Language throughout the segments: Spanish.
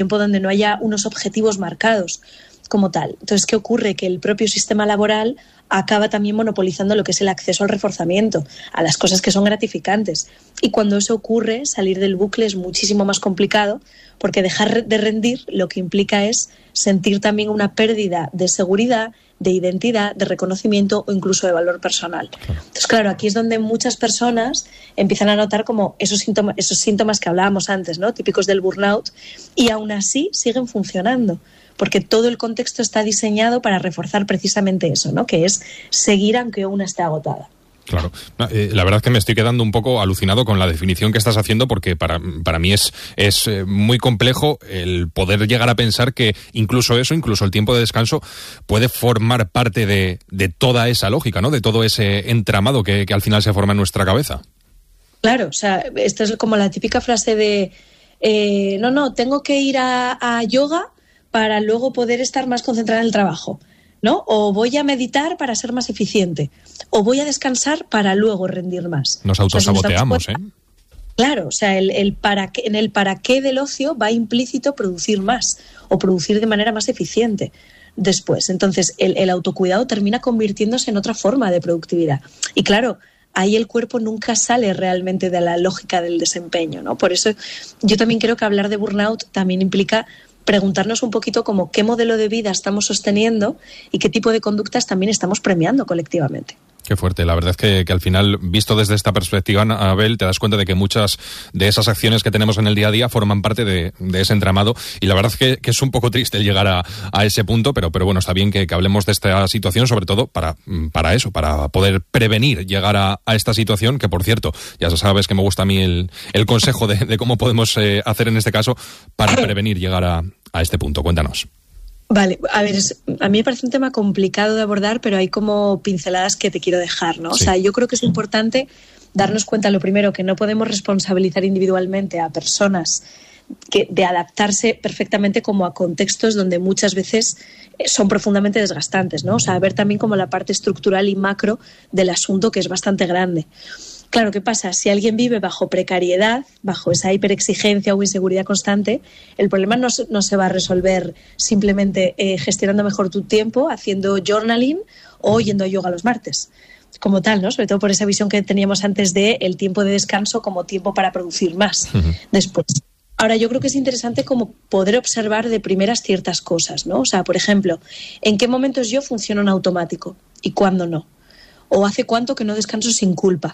tiempo donde no haya unos objetivos marcados como tal. Entonces, ¿qué ocurre? Que el propio sistema laboral acaba también monopolizando lo que es el acceso al reforzamiento, a las cosas que son gratificantes. Y cuando eso ocurre, salir del bucle es muchísimo más complicado, porque dejar de rendir lo que implica es sentir también una pérdida de seguridad, de identidad, de reconocimiento o incluso de valor personal. Entonces, claro, aquí es donde muchas personas empiezan a notar como esos síntomas que hablábamos antes, ¿no? Típicos del burnout, y aún así siguen funcionando, porque todo el contexto está diseñado para reforzar precisamente eso, ¿no? Que es seguir aunque una esté agotada. Claro. La verdad es que me estoy quedando un poco alucinado con la definición que estás haciendo, porque para mí es muy complejo el poder llegar a pensar que incluso el tiempo de descanso puede formar parte de toda esa lógica, ¿no? De todo ese entramado que al final se forma en nuestra cabeza. Claro, o sea, esta es como la típica frase de tengo que ir a yoga para luego poder estar más concentrada en el trabajo, ¿no? O voy a meditar para ser más eficiente, o voy a descansar para luego rendir más. Nos autosaboteamos, Claro, o sea, en el para qué del ocio va implícito producir más o producir de manera más eficiente después. Entonces, el autocuidado termina convirtiéndose en otra forma de productividad. Y claro, ahí el cuerpo nunca sale realmente de la lógica del desempeño, ¿no? Por eso yo también creo que hablar de burnout también implica preguntarnos un poquito como qué modelo de vida estamos sosteniendo y qué tipo de conductas también estamos premiando colectivamente. Qué fuerte. La verdad es que al final, visto desde esta perspectiva, Abel, te das cuenta de que muchas de esas acciones que tenemos en el día a día forman parte de ese entramado, y la verdad es que es un poco triste el llegar a ese punto, pero bueno, está bien que hablemos de esta situación, sobre todo para eso, para poder prevenir llegar a esta situación, que por cierto, ya sabes que me gusta a mí el consejo de cómo podemos hacer en este caso para prevenir llegar a este punto. Cuéntanos. Vale, a ver, a mí me parece un tema complicado de abordar, pero hay como pinceladas que te quiero dejar, ¿no? Sí. O sea, yo creo que es importante darnos cuenta, lo primero, que no podemos responsabilizar individualmente a personas de adaptarse perfectamente como a contextos donde muchas veces son profundamente desgastantes, ¿no? O sea, ver también como la parte estructural y macro del asunto, que es bastante grande. Claro, ¿qué pasa? Si alguien vive bajo precariedad, bajo esa hiperexigencia o inseguridad constante, el problema no se va a resolver simplemente gestionando mejor tu tiempo, haciendo journaling o yendo a yoga los martes, como tal, ¿no? Sobre todo por esa visión que teníamos antes de el tiempo de descanso como tiempo para producir más después. Ahora, yo creo que es interesante como poder observar de primeras ciertas cosas, ¿no? O sea, por ejemplo, ¿en qué momentos yo funciono en automático y cuándo no? ¿O hace cuánto que no descanso sin culpa?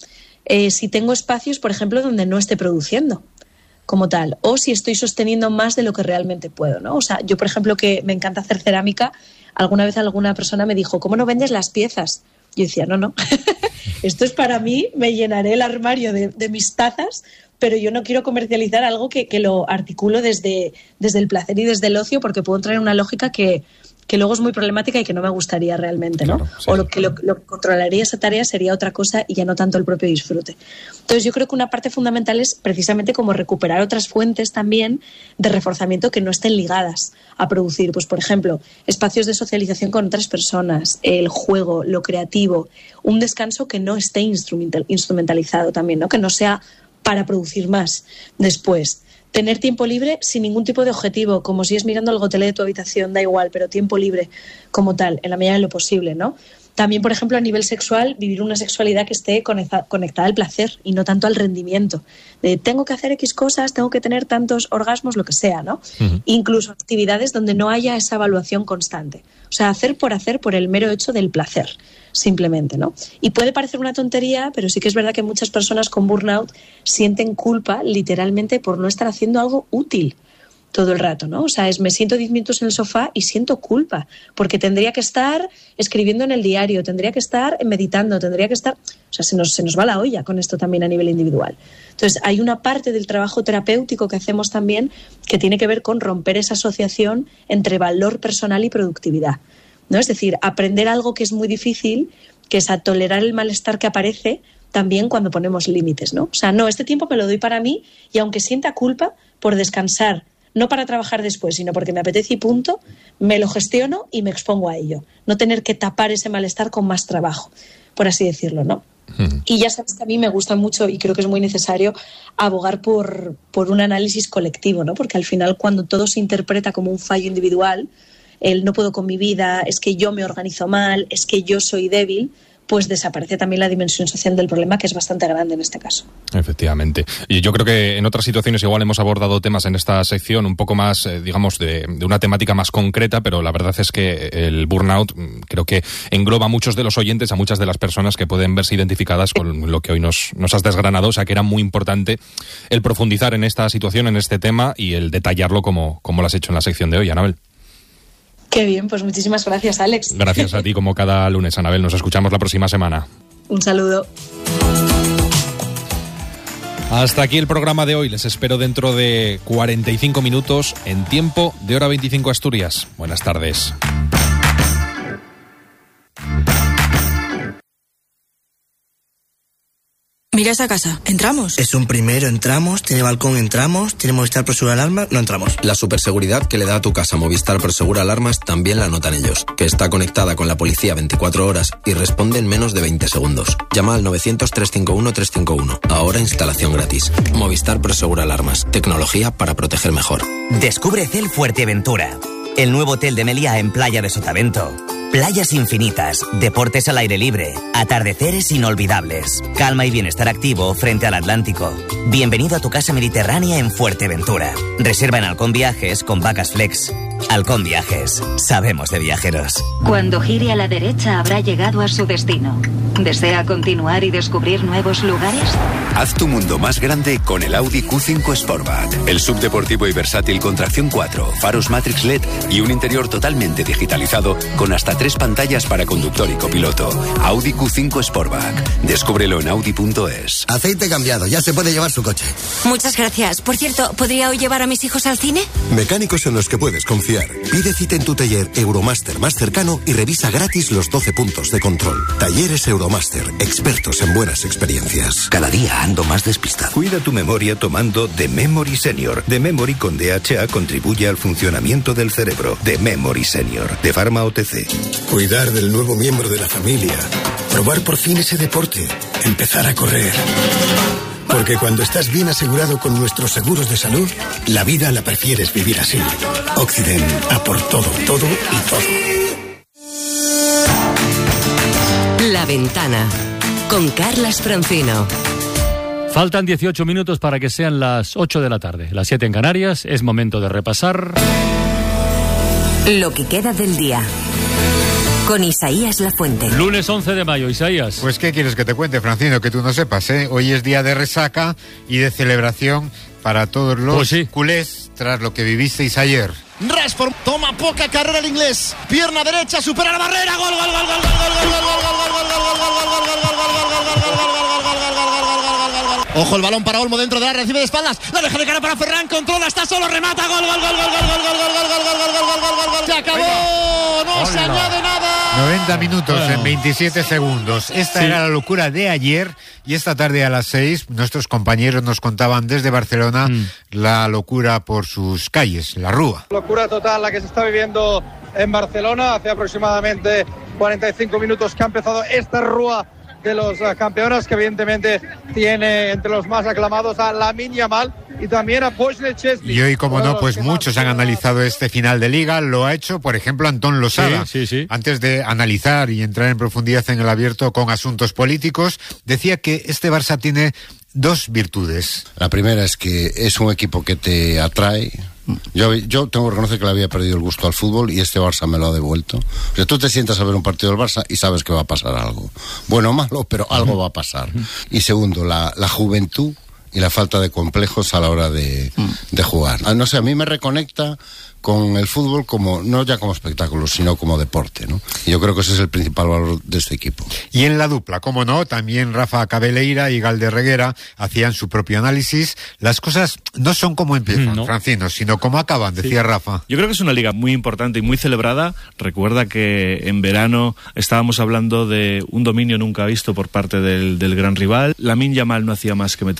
Si tengo espacios, por ejemplo, donde no esté produciendo como tal, o si estoy sosteniendo más de lo que realmente puedo, ¿no? O sea, yo, por ejemplo, que me encanta hacer cerámica, alguna vez alguna persona me dijo, ¿cómo no vendes las piezas? Yo decía, no, esto es para mí, me llenaré el armario de mis tazas, pero yo no quiero comercializar algo que lo articulo desde el placer y desde el ocio, porque puedo traer una lógica que luego es muy problemática y que no me gustaría realmente, ¿no? Claro, sí. O lo que controlaría esa tarea sería otra cosa y ya no tanto el propio disfrute. Entonces yo creo que una parte fundamental es precisamente como recuperar otras fuentes también de reforzamiento que no estén ligadas a producir. Pues, por ejemplo, espacios de socialización con otras personas, el juego, lo creativo, un descanso que no esté instrumentalizado también, ¿no? Que no sea para producir más después. Tener tiempo libre sin ningún tipo de objetivo, como si es mirando el gotelé de tu habitación, da igual, pero tiempo libre como tal, en la medida de lo posible, ¿no? También, por ejemplo, a nivel sexual, vivir una sexualidad que esté conectada al placer y no tanto al rendimiento. De tengo que hacer X cosas, tengo que tener tantos orgasmos, lo que sea, ¿no? Uh-huh. Incluso actividades donde no haya esa evaluación constante. O sea, hacer por el mero hecho del placer, simplemente, ¿no? Y puede parecer una tontería, pero sí que es verdad que muchas personas con burnout sienten culpa, literalmente, por no estar haciendo algo útil todo el rato, ¿no? O sea, me siento 10 minutos en el sofá y siento culpa, porque tendría que estar escribiendo en el diario, tendría que estar meditando, tendría que estar... O sea, se nos va la olla con esto también a nivel individual. Entonces, hay una parte del trabajo terapéutico que hacemos también que tiene que ver con romper esa asociación entre valor personal y productividad, ¿no? Es decir, aprender algo que es muy difícil, que es a tolerar el malestar que aparece también cuando ponemos límites, ¿no? O sea, no, este tiempo me lo doy para mí y aunque sienta culpa por descansar, no para trabajar después, sino porque me apetece y punto, me lo gestiono y me expongo a ello. No tener que tapar ese malestar con más trabajo, por así decirlo, ¿no? Y ya sabes que a mí me gusta mucho y creo que es muy necesario abogar por un análisis colectivo, ¿no? Porque al final, cuando todo se interpreta como un fallo individual, el no puedo con mi vida, es que yo me organizo mal, es que yo soy débil, pues desaparece también la dimensión social del problema, que es bastante grande en este caso. Efectivamente. Y yo creo que en otras situaciones igual hemos abordado temas en esta sección un poco más, digamos, de una temática más concreta, pero la verdad es que el burnout creo que engloba a muchos de los oyentes, a muchas de las personas que pueden verse identificadas con lo que hoy nos has desgranado. O sea, que era muy importante el profundizar en esta situación, en este tema, y el detallarlo como lo has hecho en la sección de hoy, Anabel. Qué bien, pues muchísimas gracias, Alex. Gracias a ti, como cada lunes, Anabel. Nos escuchamos la próxima semana. Un saludo. Hasta aquí el programa de hoy. Les espero dentro de 45 minutos en Tiempo de Hora 25 Asturias. Buenas tardes. Mira esa casa. ¿Entramos? Es un primero, entramos, tiene balcón, entramos, tiene Movistar Prosegura Alarmas, no entramos. La superseguridad que le da a tu casa Movistar Prosegura Alarmas también la notan ellos, que está conectada con la policía 24 horas y responde en menos de 20 segundos. Llama al 900-351-351. Ahora instalación gratis. Movistar Prosegura Alarmas. Tecnología para proteger mejor. Descubre Cel Fuerteventura, el nuevo hotel de Meliá en Playa de Sotavento. Playas infinitas, deportes al aire libre, atardeceres inolvidables, calma y bienestar activo frente al Atlántico. Bienvenido a tu casa mediterránea en Fuerteventura. Reserva en Halcón Viajes con Vacas Flex. Halcón Viajes, sabemos de viajeros. Cuando gire a la derecha habrá llegado a su destino. ¿Desea continuar y descubrir nuevos lugares? Haz tu mundo más grande con el Audi Q5 Sportback. El subdeportivo y versátil con tracción 4, faros Matrix LED y un interior totalmente digitalizado con hasta 3 pantallas para conductor y copiloto. Audi Q5 Sportback. Descúbrelo en Audi.es. Aceite cambiado, ya se puede llevar su coche. Muchas gracias. Por cierto, ¿podría hoy llevar a mis hijos al cine? Mecánicos en los que puedes confiar. Pide cita en tu taller Euromaster más cercano y revisa gratis los 12 puntos de control. Talleres Euromaster, expertos en buenas experiencias. Cada día ando más despistado. Cuida tu memoria tomando The Memory Senior. The Memory con DHA contribuye al funcionamiento del cerebro. The Memory Senior, de Pharma OTC. Cuidar del nuevo miembro de la familia. Probar por fin ese deporte. Empezar a correr. Porque cuando estás bien asegurado con nuestros seguros de salud, la vida la prefieres vivir así. Occident, a por todo, todo y todo. La Ventana, con Carlas Francino. Faltan 18 minutos para que sean las 8 de la tarde, las 7 en Canarias. Es momento de repasar lo que queda del día. Con Isaías Lafuente. Lunes 11 de mayo, Isaías. Pues ¿qué quieres que te cuente, Francino? Que tú no sepas, ¿eh? Hoy es día de resaca y de celebración para todos los culés tras lo que vivisteis ayer. Rashford toma poca carrera el inglés. Pierna derecha, supera la barrera. Gol, gol, gol, gol, gol, gol, gol, gol, gol, gol, gol, gol, ojo el balón para Olmo dentro de la recibe de espaldas, la deja de cara para Ferran, controla, está solo, remata, gol, gol, gol, gol, gol, gol, gol, gol, gol, gol, gol, gol, gol, gol, gol, se acabó, no se añade nada. 90 minutos en 27 segundos. Esta era la locura de ayer y esta tarde a las 6 nuestros compañeros nos contaban desde Barcelona la locura por sus calles, la Rúa. Locura total la que se está viviendo en Barcelona. Hace aproximadamente 45 minutos que ha empezado esta Rúa de los campeones, que evidentemente tiene entre los más aclamados a Lamine Yamal y también a Wojciech Szczesny. Y hoy, como no, pues muchos han analizado este final de Liga. Lo ha hecho, por ejemplo, Antón Losada. Sí. Antes de analizar y entrar en profundidad en el abierto con asuntos políticos, decía que este Barça tiene dos virtudes. La primera es que es un equipo que te atrae. Yo tengo que reconocer que le había perdido el gusto al fútbol y este Barça me lo ha devuelto. O sea, tú te sientas a ver un partido del Barça y sabes que va a pasar algo. Bueno o malo, pero algo va a pasar. Y segundo, la juventud y la falta de complejos a la hora de jugar. No sé, a mí me reconecta con el fútbol como, no ya como espectáculo, sino como deporte, ¿no? Y yo creo que ese es el principal valor de este equipo. Y en la dupla, como no, también Rafa Cabeleira y Galder Reguera hacían su propio análisis. Las cosas no son como empiezan, Francino, sino como acaban, decía Rafa. Yo creo que es una liga muy importante y muy celebrada. Recuerda que en verano estábamos hablando de un dominio nunca visto por parte del gran rival. Lamine Yamal no hacía más que meterse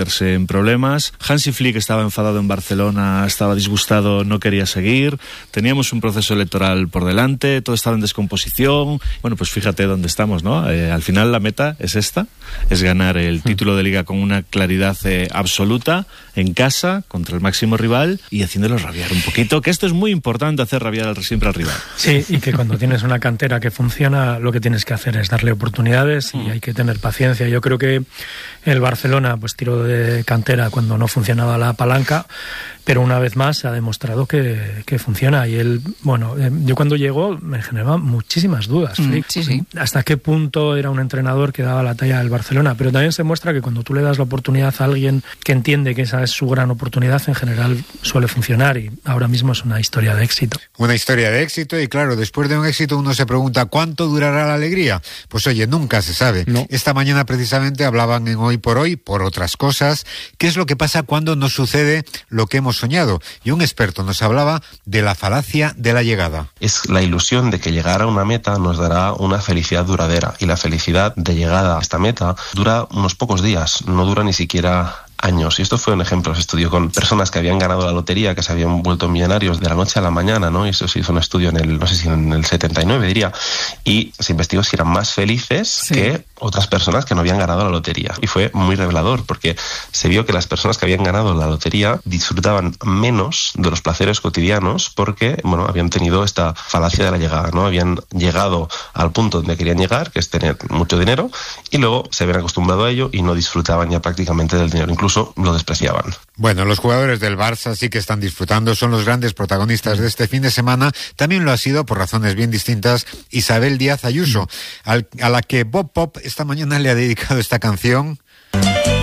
en problemas. Hansi Flick estaba enfadado en Barcelona, estaba disgustado, no quería seguir. Teníamos un proceso electoral por delante, todo estaba en descomposición. Bueno, pues fíjate dónde estamos, ¿no? Al final la meta es esta, es ganar el título de Liga con una claridad absoluta, en casa, contra el máximo rival y haciéndolo rabiar un poquito, que esto es muy importante, hacer rabiar siempre al rival. Sí, y que cuando tienes una cantera que funciona, lo que tienes que hacer es darle oportunidades y hay que tener paciencia. Yo creo que el Barcelona pues tiró de cantera cuando no funcionaba la palanca, pero una vez más se ha demostrado que funciona. Y él, bueno, yo cuando llegó me generaba muchísimas dudas, Flick. Sí. Hasta qué punto era un entrenador que daba la talla del Barcelona, pero también se muestra que cuando tú le das la oportunidad a alguien que entiende que esa es su gran oportunidad, en general suele funcionar, y ahora mismo es una historia de éxito. Una historia de éxito, y claro, después de un éxito uno se pregunta ¿cuánto durará la alegría? Pues oye, nunca se sabe. No. Esta mañana precisamente hablaban en Hoy por Hoy, por otras cosas, qué es lo que pasa cuando nos sucede lo que hemos soñado. Y un experto nos hablaba de la falacia de la llegada. Es la ilusión de que llegar a una meta nos dará una felicidad duradera, y la felicidad de llegada a esta meta dura unos pocos días, no dura ni siquiera años. Y esto fue un ejemplo. Se estudió con personas que habían ganado la lotería, que se habían vuelto millonarios de la noche a la mañana, ¿no? Y eso se hizo un estudio en el, no sé si en el 79, diría. Y se investigó si eran más felices que otras personas que no habían ganado la lotería. Y fue muy revelador, porque se vio que las personas que habían ganado la lotería disfrutaban menos de los placeres cotidianos porque, bueno, habían tenido esta falacia de la llegada, ¿no? Habían llegado al punto donde querían llegar, que es tener mucho dinero, y luego se habían acostumbrado a ello y no disfrutaban ya prácticamente del dinero. Incluso lo despreciaban. Bueno, los jugadores del Barça sí que están disfrutando, son los grandes protagonistas de este fin de semana. También lo ha sido, por razones bien distintas, Isabel Díaz Ayuso, a la que Bob Pop esta mañana le ha dedicado esta canción.